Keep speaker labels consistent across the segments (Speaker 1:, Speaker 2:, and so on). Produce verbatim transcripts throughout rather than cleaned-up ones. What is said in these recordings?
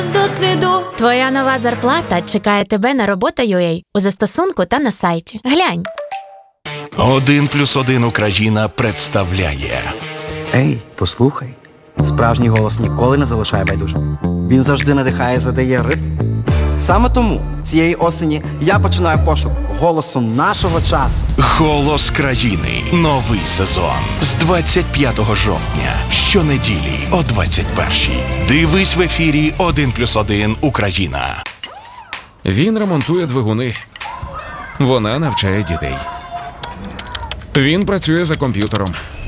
Speaker 1: З досвіду.
Speaker 2: Твоя нова зарплата чекає тебе на робота.ua у застосунку та на сайті. Глянь.
Speaker 3: Один плюс один Україна представляє.
Speaker 4: Ей, послухай. Справжній голос ніколи не залишає байдужим. Він завжди надихає і задає ритм. Саме тому цієї осені я починаю пошук голосу нашого часу.
Speaker 3: Голос країни. Новий сезон. З двадцять п'ятого жовтня. Щонеділі о двадцять першій. Дивись в ефірі один плюс один Україна.
Speaker 5: Він ремонтує двигуни. Вона навчає дітей. Він працює за комп'ютером.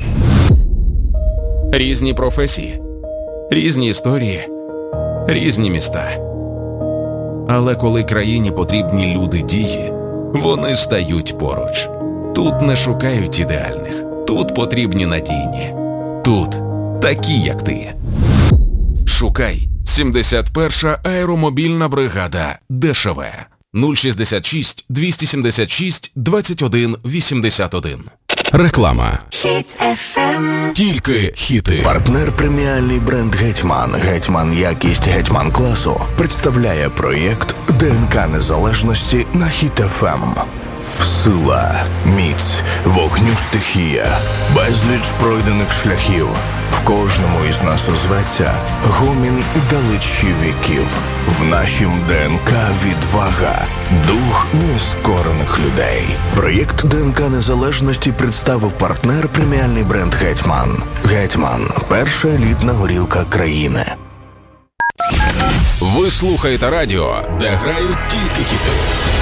Speaker 5: Різні професії, різні історії, різні міста. Але коли країні потрібні люди дії, вони стають поруч. Тут не шукають ідеальних. Тут потрібні надійні. Тут такі, як ти. Шукай сімдесят перша аеромобільна бригада ДШВ. нуль шістдесят шість двісті сімдесят шість двадцять один вісімдесят один.
Speaker 6: Реклама.
Speaker 1: Хіт еф ем.
Speaker 6: Тільки хіти.
Speaker 7: Партнер преміальний бренд «Гетьман». «Гетьман» якість «Гетьман» класу представляє проєкт ДНК незалежності на Хіт еф ем. Сила, міць, вогню стихія, безліч пройдених шляхів. В кожному із нас озветься гомін далечі віків. В нашім ДНК відвага, дух нескорених людей. Проєкт ДНК незалежності представив партнер преміальний бренд «Гетьман». «Гетьман» – перша елітна горілка країни.
Speaker 5: Ви слухаєте радіо, де грають тільки хіти.